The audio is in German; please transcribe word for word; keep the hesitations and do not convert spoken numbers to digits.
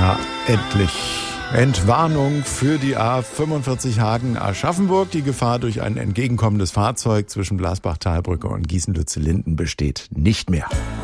Ja, endlich. Entwarnung für die A fünfundvierzig Hagen-Aschaffenburg. Die Gefahr durch ein entgegenkommendes Fahrzeug zwischen Blasbach-Talbrücke und Gießen-Lützellinden besteht nicht mehr.